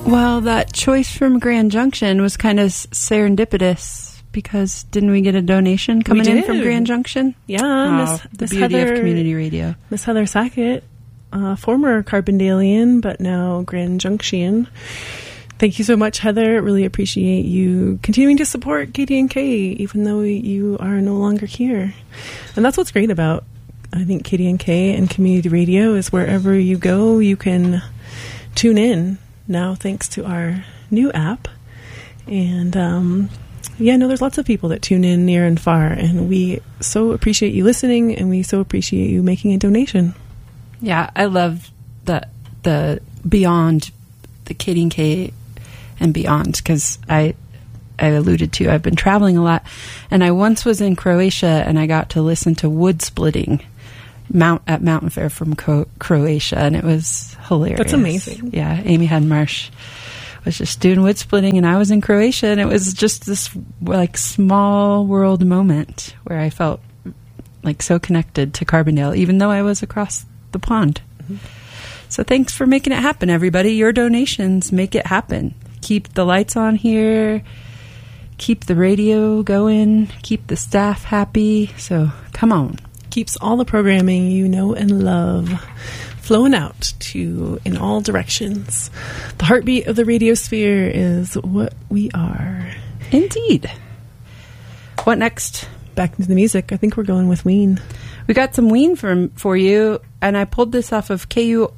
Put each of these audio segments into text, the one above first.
Well, that choice from Grand Junction was kind of serendipitous because didn't we get a donation coming in from Grand Junction? Yeah, the beauty of community radio. Miss Heather Sackett, former Carbondalian, but now Grand Junction. Thank you so much, Heather. Really appreciate you continuing to support KDNK, even though you are no longer here. And that's what's great about, I think, KDNK and community radio is wherever you go, you can tune in now, thanks to our new app. And there's lots of people that tune in near and far, and we so appreciate you listening, and we so appreciate you making a donation. Yeah, I love the beyond the KDNK and beyond, because I alluded to, I've been traveling a lot, and I once was in Croatia, and I got to listen to wood splitting at Mountain Fair from Croatia, and it was hilarious. That's amazing. Yeah, Amy Hedmarsh was just doing wood splitting, and I was in Croatia, and it was just this like small world moment where I felt like so connected to Carbondale, even though I was across the pond. Mm-hmm. So thanks for making it happen, everybody. Your donations make it happen. Keep the lights on here, keep the radio going, keep the staff happy. So come on. Keeps all the programming you know and love flowing out to in all directions. The heartbeat of the radio sphere is what we are. Indeed. What next? Back into the music. I think we're going with Ween. We got some Ween for you, and I pulled this off of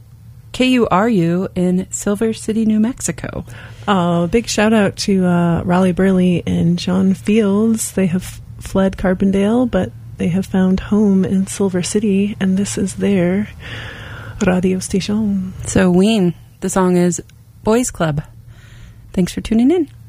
KURU in Silver City, New Mexico. Oh, big shout out to Raleigh Burley and John Fields. They have fled Carbondale, but they have found home in Silver City, and this is their radio station. So Ween, the song is Boys Club. Thanks for tuning in.